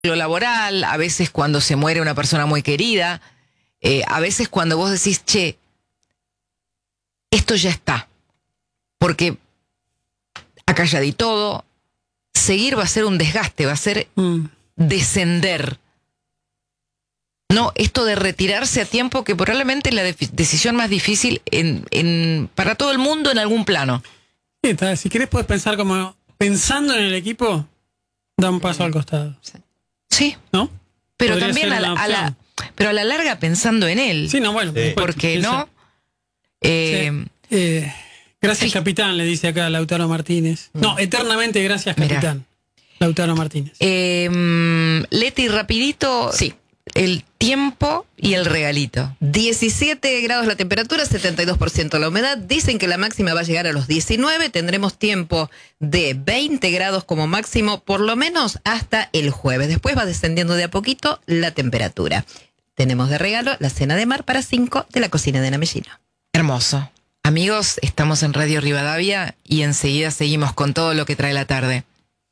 lo laboral, a veces cuando se muere una persona muy querida, a veces cuando vos decís, che, esto ya está, porque acá ya di todo, seguir va a ser un desgaste, va a ser descender. No, esto de retirarse a tiempo, que probablemente es la decisión más difícil para todo el mundo en algún plano. Sí, si querés puedes pensar como, pensando en el equipo, da un paso al costado. Sí. ¿No? Pero Podría también pero a la larga pensando en él. Sí, no, bueno. Sí. Porque no. Gracias, sí. capitán, le dice acá Lautaro Martínez. No, eternamente gracias, capitán. Lautaro Martínez. Leti, rapidito. Sí. El tiempo y el regalito. 17 grados la temperatura, 72% la humedad. Dicen que la máxima va a llegar a los 19. Tendremos tiempo de 20 grados como máximo, por lo menos hasta el jueves. Después va descendiendo de a poquito la temperatura. Tenemos de regalo la cena de mar para 5 de la cocina de Namellino. Hermoso. Amigos, estamos en Radio Rivadavia y enseguida seguimos con todo lo que trae la tarde.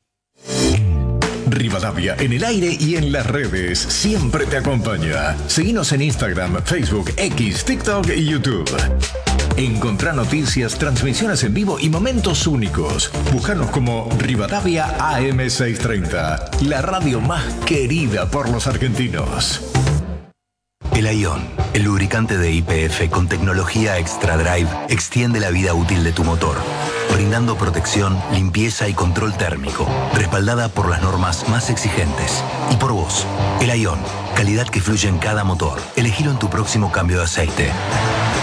Rivadavia en el aire y en las redes siempre te acompaña. Seguinos en Instagram, Facebook, X, TikTok y YouTube. Encontrá noticias, transmisiones en vivo y momentos únicos. Búscanos como Rivadavia AM630, la radio más querida por los argentinos. El Aion, el lubricante de YPF con tecnología Extra Drive, extiende la vida útil de tu motor, brindando protección, limpieza y control térmico, respaldada por las normas más exigentes. Y por vos, el Aion, calidad que fluye en cada motor. Elegilo en tu próximo cambio de aceite.